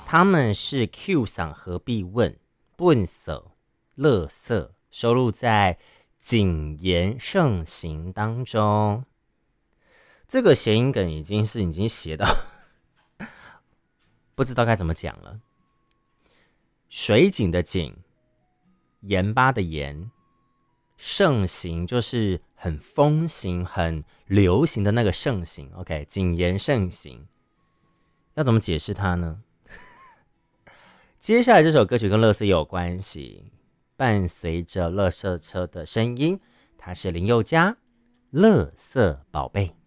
他们是 Q 嗓合璧问，笨色、垃圾，收录在谨言慎行当中。这个谐音梗已经写到不知道该怎么讲了。水井的井，盐巴的盐，盛行就是很风行、很流行的那个盛行。OK， 谨言慎行，要怎么解释它呢？接下来这首歌曲跟垃圾有关系，伴随着垃圾车的声音，它是林宥嘉《垃圾宝贝》。